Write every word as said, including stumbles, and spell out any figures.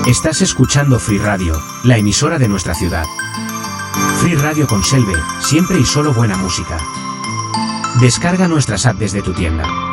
Estás escuchando Free Radio, la emisora de nuestra ciudad. Free Radio con Selve, siempre y solo buena música. Descarga nuestras app desde tu tienda.